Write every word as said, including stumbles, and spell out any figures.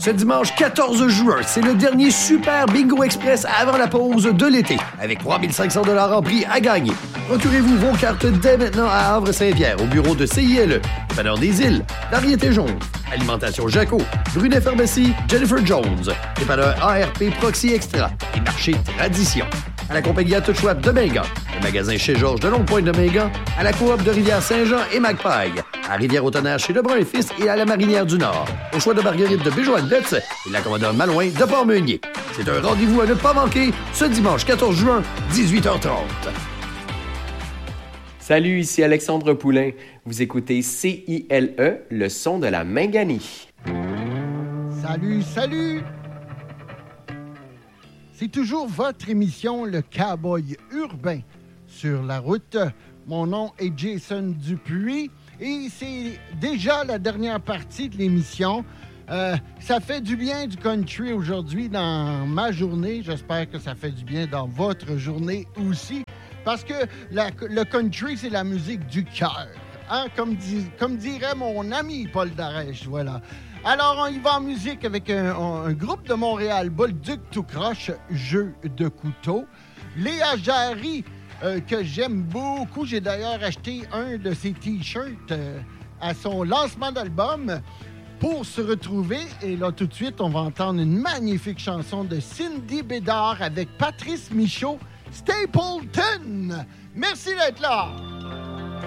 Ce dimanche quatorze juin, c'est le dernier Super Bingo Express avant la pause de l'été, avec trois mille cinq cents dollars en prix à gagner. Procurez-vous vos cartes dès maintenant à Havre-Saint-Pierre, au bureau de C I L E, Dépanneur des Îles, Variété Jaune, Alimentation Jaco, Brunet Pharmacie, Jennifer Jones, Dépanneur A R P Proxy Extra et Marché Tradition. À la compagnie Touch Swap de Mingan, le magasin chez Georges de Longue-Pointe de Mingan, à la coop de Rivière-Saint-Jean et Magpie, à Rivière-au-Tonnerre chez Lebrun et Fils et à la Marinière du Nord, au choix de Marguerite de Béjoine-Betz et la commodore Malouin de Port-Meunier. C'est un rendez-vous à ne pas manquer ce dimanche quatorze juin, dix-huit heures trente. Salut, ici Alexandre Poulain. Vous écoutez C I L E, le son de la Minganie. Salut, salut! C'est toujours votre émission, le Cowboy urbain sur la route. Mon nom est Jason Dupuis et c'est déjà la dernière partie de l'émission. Euh, ça fait du bien du country aujourd'hui dans ma journée. J'espère que ça fait du bien dans votre journée aussi. Parce que la, le country, c'est la musique du cœur. Hein? Comme, di, comme dirait mon ami Paul Darèche, voilà. Alors, on y va en musique avec un, un groupe de Montréal, Bolduc tout croche, jeu de couteau. Léa Jarry, euh, que j'aime beaucoup. J'ai d'ailleurs acheté un de ses T-shirts euh, à son lancement d'album pour se retrouver. Et là, tout de suite, on va entendre une magnifique chanson de Cindy Bédard avec Patrice Michaud, Stapleton. Merci d'être là.